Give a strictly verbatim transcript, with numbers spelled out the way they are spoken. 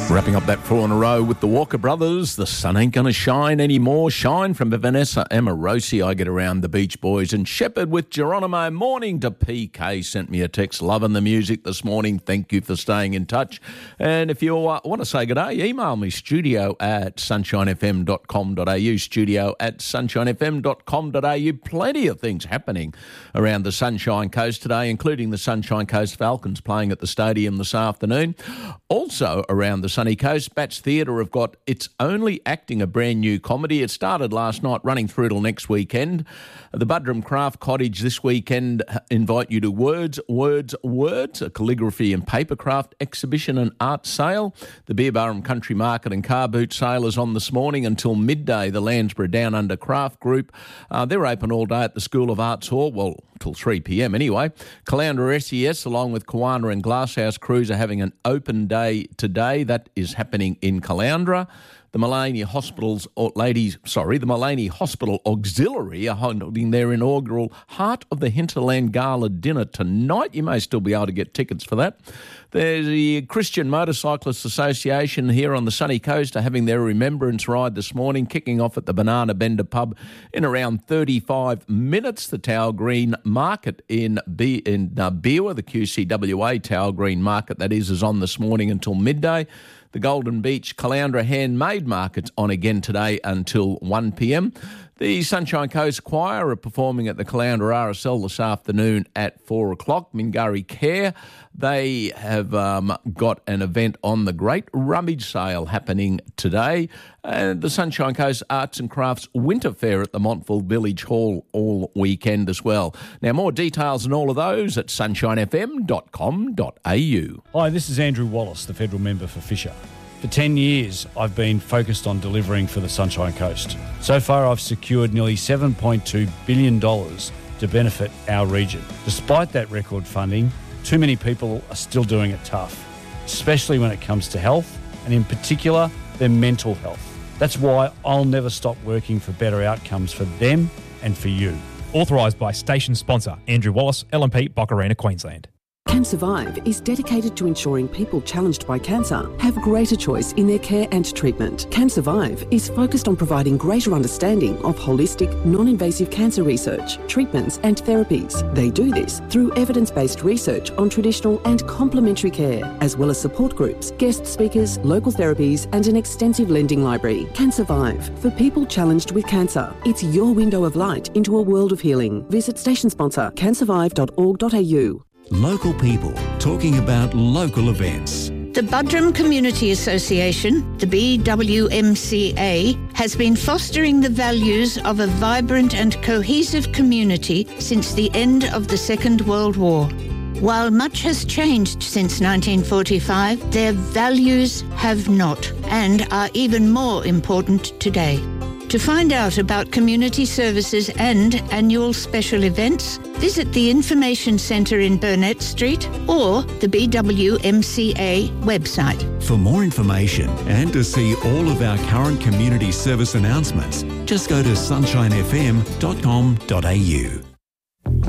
Wrapping up that four in a row with the Walker Brothers. The sun ain't going to shine anymore. Shine from Vanessa Amorosi. I Get Around the Beach Boys. And Shepherd with Geronimo. Morning to P K. Sent me a text. Loving the music this morning. Thank you for staying in touch. And if you uh, want to say good day, email me studio at sunshine f m dot com dot a u. Studio at sunshine f m dot com dot a u. Plenty of things happening around the Sunshine Coast today, including the Sunshine Coast Falcons playing at the stadium this afternoon. Also around the Sunny Coast, Bats Theatre have got It's Only Acting, a brand new comedy. It started last night, running through till next weekend. The Buderim Craft Cottage this weekend invite you to Words, Words, Words, a calligraphy and papercraft exhibition and art sale. The Beerburrum Country Market and Car Boot sale is on this morning until midday. The Landsborough Down Under Craft Group, uh, they're open all day at the School of Arts Hall, well, till three p m anyway. Caloundra S E S along with Kiwana and Glasshouse Crews are having an open day today. That is happening in Caloundra. The Mullaney Hospitals, or ladies, sorry, the Mullaney Hospital Auxiliary are holding their inaugural Heart of the Hinterland Gala dinner tonight. You may still be able to get tickets for that. There's the Christian Motorcyclists Association here on the Sunny Coast are having their remembrance ride this morning, kicking off at the Banana Bender pub in around thirty-five minutes. The Tower Green Market in, B- in uh, Beerwah, the Q C W A Tower Green Market, that is, is on this morning until midday. The Golden Beach Caloundra Handmade Market's on again today until one p m. The Sunshine Coast Choir are performing at the Caloundra R S L this afternoon at four o'clock. Mingari Care, they have um, got an event on the Great Rummage Sale happening today. And the Sunshine Coast Arts and Crafts Winter Fair at the Montville Village Hall all weekend as well. Now, more details on all of those at sunshine f m dot com dot a u. Hi, this is Andrew Wallace, the federal member for Fisher. For ten years, I've been focused on delivering for the Sunshine Coast. So far, I've secured nearly seven point two billion dollars to benefit our region. Despite that record funding, too many people are still doing it tough, especially when it comes to health, and in particular, their mental health. That's why I'll never stop working for better outcomes for them and for you. Authorised by station sponsor Andrew Wallace, L and P, Boccarina, Queensland. CanSurvive is dedicated to ensuring people challenged by cancer have greater choice in their care and treatment. CanSurvive is focused on providing greater understanding of holistic, non-invasive cancer research, treatments and therapies. They do this through evidence-based research on traditional and complementary care, as well as support groups, guest speakers, local therapies and an extensive lending library. CanSurvive, for people challenged with cancer. It's your window of light into a world of healing. Visit station sponsor can survive dot org dot a u. Local people talking about local events. The Buderim Community Association, the B W M C A, has been fostering the values of a vibrant and cohesive community since the end of the Second World War. While much has changed since nineteen forty-five, their values have not and are even more important today. To find out about community services and annual special events, visit the Information Centre in Burnett Street or the B W M C A website. For more information and to see all of our current community service announcements, just go to sunshine f m dot com dot a u.